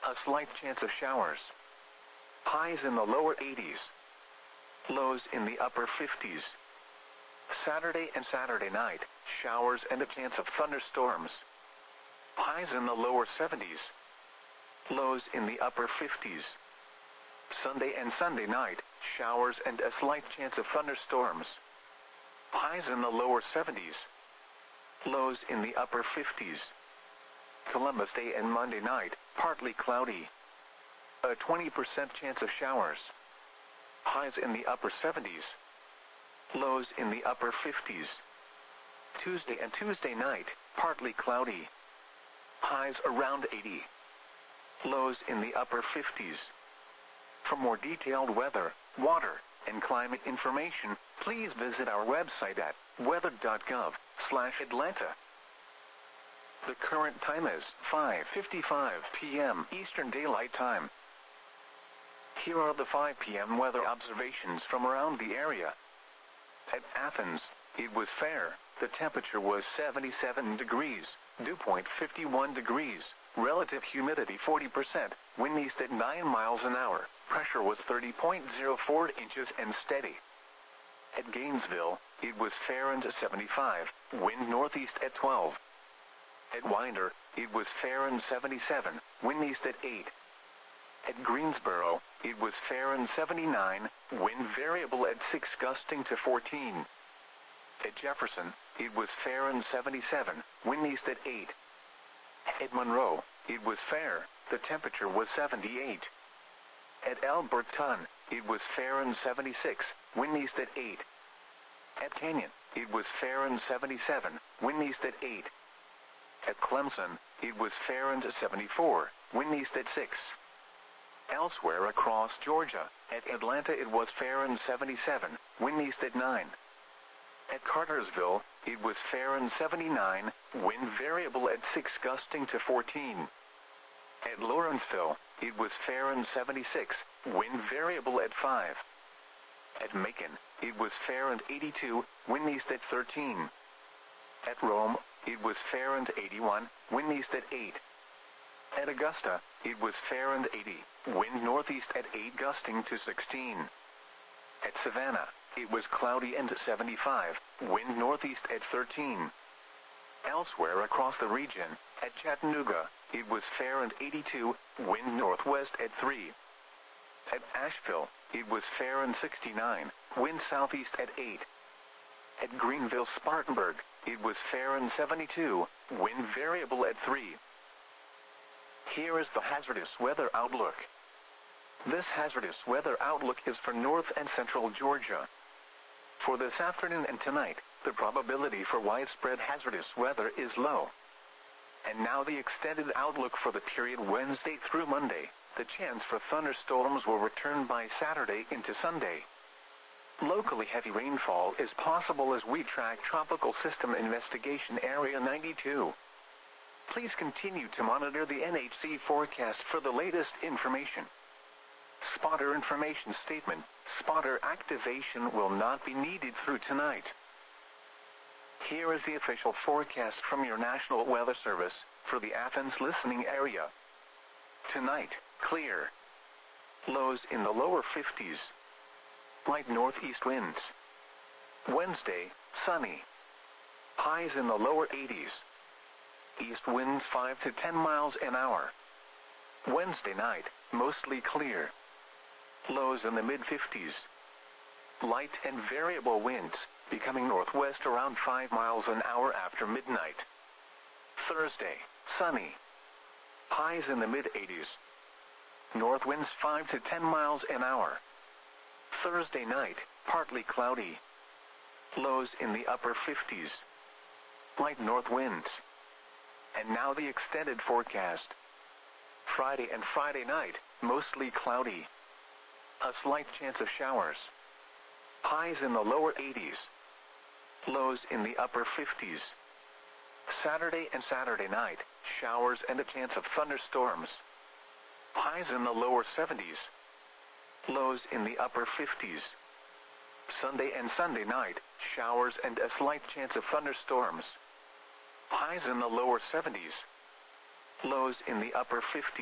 A slight chance of showers. Highs in the lower 80s. Lows in the upper 50s. Saturday and Saturday night, showers and a chance of thunderstorms. Highs in the lower 70s. Lows in the upper 50s. Sunday and Sunday night, showers and a slight chance of thunderstorms. Highs in the lower 70s. Lows in the upper 50s. Columbus Day and Monday night, partly cloudy. A 20% chance of showers. Highs in the upper 70s. Lows in the upper 50s. Tuesday and Tuesday night, partly cloudy. Highs around 80. Lows in the upper 50s. For more detailed weather, water, and climate information, please visit our website at weather.gov/Atlanta. The current time is 5:55 p.m. Eastern Daylight Time. Here are the 5 p.m. weather observations from around the area. At Athens, it was fair. The temperature was 77 degrees, dew point 51 degrees, relative humidity 40%, wind east at 9 miles an hour, pressure was 30.04 inches and steady. At Gainesville, it was fair and 75, wind northeast at 12. At Winder, it was fair and 77, wind east at 8. At Greensboro, it was fair and 79, wind variable at 6 gusting to 14. At Jefferson, it was fair and 77, wind east at 8. At Monroe, it was fair, the temperature was 78. At Alberton, it was fair and 76, wind east at 8. At Canyon, it was fair and 77, wind east at 8. At Clemson, it was fair and 74, wind east at 6. Elsewhere across Georgia, at Atlanta it was fair and 77, wind east at 9. At Cartersville, it was fair and 79, wind variable at 6 gusting to 14. At Lawrenceville, it was fair and 76, wind variable at 5. At Macon, it was fair and 82, wind east at 13. At Rome, it was fair and 81, wind east at 8. At Augusta, it was fair and 80, wind northeast at 8 gusting to 16. At Savannah, it was cloudy and 75, wind northeast at 13. Elsewhere across the region, at Chattanooga, it was fair and 82, wind northwest at 3. At Asheville, it was fair and 69, wind southeast at 8. At Greenville-Spartanburg, it was fair and 72, wind variable at 3. Here is the hazardous weather outlook. This hazardous weather outlook is for north and central Georgia. For this afternoon and tonight, the probability for widespread hazardous weather is low. And now the extended outlook for the period Wednesday through Monday. The chance for thunderstorms will return by Saturday into Sunday. Locally heavy rainfall is possible as we track Tropical System Investigation Area 92. Please continue to monitor the NHC forecast for the latest information. Spotter information statement. Spotter activation will not be needed through tonight. Here is the official forecast from your National Weather Service for the Athens listening area. Tonight, clear. Lows in the lower 50s. Light northeast winds. Wednesday, sunny. Highs in the lower 80s. East winds 5 to 10 miles an hour. Wednesday night, mostly clear. Lows in the mid-50s. Light and variable winds, becoming northwest around 5 miles an hour after midnight. Thursday, sunny. Highs in the mid-80s. North winds 5 to 10 miles an hour. Thursday night, partly cloudy. Lows in the upper 50s. Light north winds. And now the extended forecast. Friday and Friday night, mostly cloudy. A slight chance of showers. Highs in the lower 80s. Lows in the upper 50s. Saturday and Saturday night, showers and a chance of thunderstorms. Highs in the lower 70s. Lows in the upper 50s. Sunday and Sunday night, showers and a slight chance of thunderstorms. Highs in the lower 70s. Lows in the upper 50s.